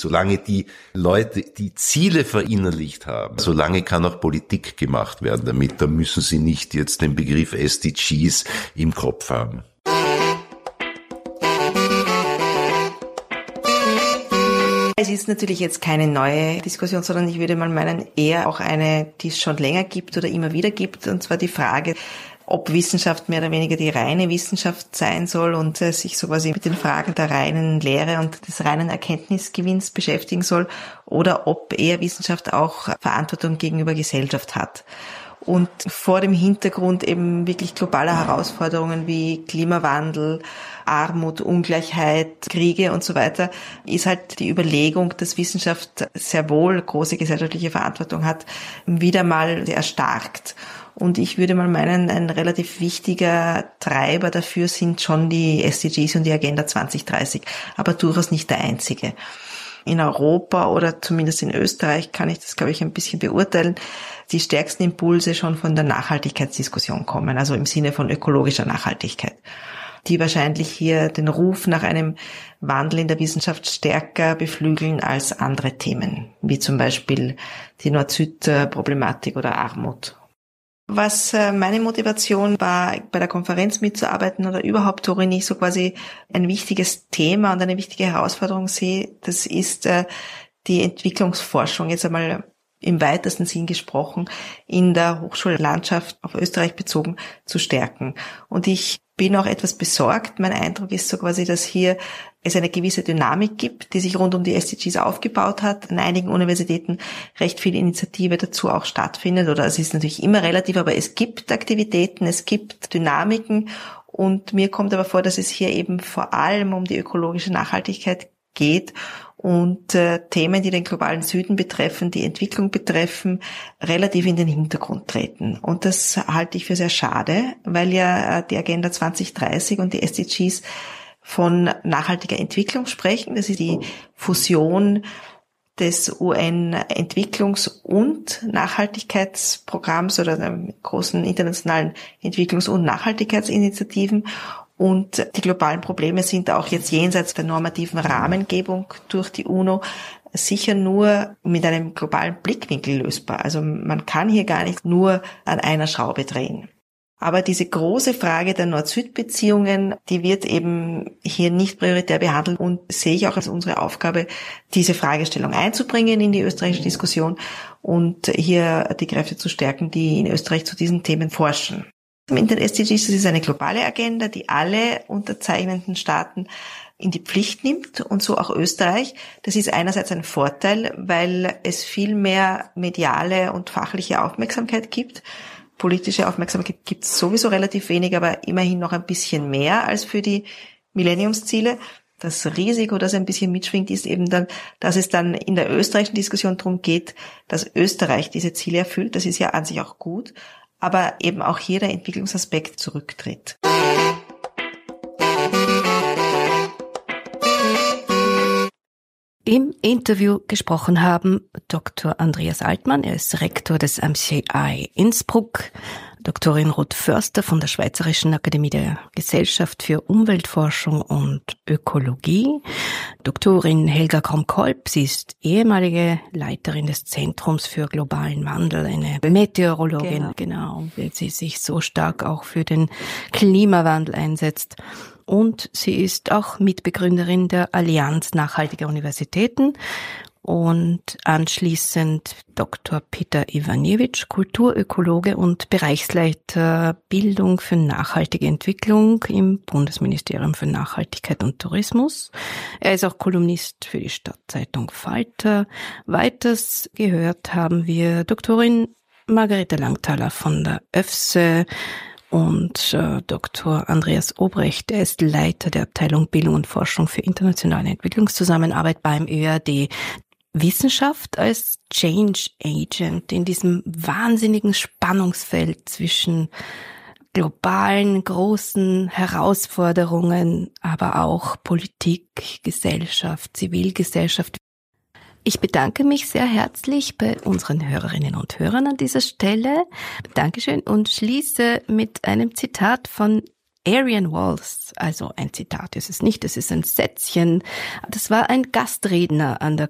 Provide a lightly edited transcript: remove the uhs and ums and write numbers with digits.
Solange die Leute die Ziele verinnerlicht haben, solange kann auch Politik gemacht werden damit. Da müssen sie nicht jetzt den Begriff SDGs im Kopf haben. Es ist natürlich jetzt keine neue Diskussion, sondern ich würde mal meinen, eher auch eine, die es schon länger gibt oder immer wieder gibt, und zwar die Frage, ob Wissenschaft mehr oder weniger die reine Wissenschaft sein soll und sich so quasi mit den Fragen der reinen Lehre und des reinen Erkenntnisgewinns beschäftigen soll, oder ob eher Wissenschaft auch Verantwortung gegenüber Gesellschaft hat. Und vor dem Hintergrund eben wirklich globaler Herausforderungen wie Klimawandel, Armut, Ungleichheit, Kriege und so weiter, ist halt die Überlegung, dass Wissenschaft sehr wohl große gesellschaftliche Verantwortung hat, wieder mal erstarkt. Und ich würde mal meinen, ein relativ wichtiger Treiber dafür sind schon die SDGs und die Agenda 2030, aber durchaus nicht der einzige. In Europa oder zumindest in Österreich kann ich das, glaube ich, ein bisschen beurteilen, die stärksten Impulse schon von der Nachhaltigkeitsdiskussion kommen, also im Sinne von ökologischer Nachhaltigkeit, die wahrscheinlich hier den Ruf nach einem Wandel in der Wissenschaft stärker beflügeln als andere Themen, wie zum Beispiel die Nord-Süd-Problematik oder Armut. Was meine Motivation war, bei der Konferenz mitzuarbeiten oder überhaupt, worin ich so quasi ein wichtiges Thema und eine wichtige Herausforderung sehe, das ist die Entwicklungsforschung, jetzt einmal im weitesten Sinn gesprochen, in der Hochschullandschaft auf Österreich bezogen zu stärken. Und ich bin auch etwas besorgt. Mein Eindruck ist so quasi, dass hier es eine gewisse Dynamik gibt, die sich rund um die SDGs aufgebaut hat. An einigen Universitäten recht viel Initiative dazu auch stattfindet. Oder es ist natürlich immer relativ, aber es gibt Aktivitäten, es gibt Dynamiken. Und mir kommt aber vor, dass es hier eben vor allem um die ökologische Nachhaltigkeit geht und Themen, die den globalen Süden betreffen, die Entwicklung betreffen, relativ in den Hintergrund treten. Und das halte ich für sehr schade, weil ja die Agenda 2030 und die SDGs von nachhaltiger Entwicklung sprechen. Das ist die Fusion des UN-Entwicklungs- und Nachhaltigkeitsprogramms oder der großen internationalen Entwicklungs- und Nachhaltigkeitsinitiativen. Und die globalen Probleme sind auch jetzt jenseits der normativen Rahmengebung durch die UNO sicher nur mit einem globalen Blickwinkel lösbar. Also man kann hier gar nicht nur an einer Schraube drehen. Aber diese große Frage der Nord-Süd-Beziehungen, die wird eben hier nicht prioritär behandelt, und sehe ich auch als unsere Aufgabe, diese Fragestellung einzubringen in die österreichische Diskussion und hier die Kräfte zu stärken, die in Österreich zu diesen Themen forschen. In den SDGs, das ist eine globale Agenda, die alle unterzeichnenden Staaten in die Pflicht nimmt, und so auch Österreich. Das ist einerseits ein Vorteil, weil es viel mehr mediale und fachliche Aufmerksamkeit gibt. Politische Aufmerksamkeit gibt es sowieso relativ wenig, aber immerhin noch ein bisschen mehr als für die Millenniumsziele. Das Risiko, das ein bisschen mitschwingt, ist eben dann, dass es dann in der österreichischen Diskussion darum geht, dass Österreich diese Ziele erfüllt. Das ist ja an sich auch gut, aber eben auch hier der Entwicklungsaspekt zurücktritt. Im Interview gesprochen haben Dr. Andreas Altmann, er ist Rektor des MCI Innsbruck, Doktorin Ruth Förster von der Schweizerischen Akademie der Gesellschaft für Umweltforschung und Ökologie, Doktorin Helga Krumm-Kolb, sie ist ehemalige Leiterin des Zentrums für globalen Wandel, eine Meteorologin, genau, weil sie sich so stark auch für den Klimawandel einsetzt. Und sie ist auch Mitbegründerin der Allianz Nachhaltiger Universitäten. Und anschließend Dr. Peter Ivaniewicz, Kulturökologe und Bereichsleiter Bildung für nachhaltige Entwicklung im Bundesministerium für Nachhaltigkeit und Tourismus. Er ist auch Kolumnist für die Stadtzeitung Falter. Weiters gehört haben wir Doktorin Margarete Langthaler von der ÖFSE und Dr. Andreas Obrecht, er ist Leiter der Abteilung Bildung und Forschung für internationale Entwicklungszusammenarbeit beim ÖAD. Wissenschaft als Change Agent in diesem wahnsinnigen Spannungsfeld zwischen globalen, großen Herausforderungen, aber auch Politik, Gesellschaft, Zivilgesellschaft. Ich bedanke mich sehr herzlich bei unseren Hörerinnen und Hörern an dieser Stelle. Dankeschön und schließe mit einem Zitat von Arian Walls. Also ein Zitat ist es nicht, es ist ein Sätzchen. Das war ein Gastredner an der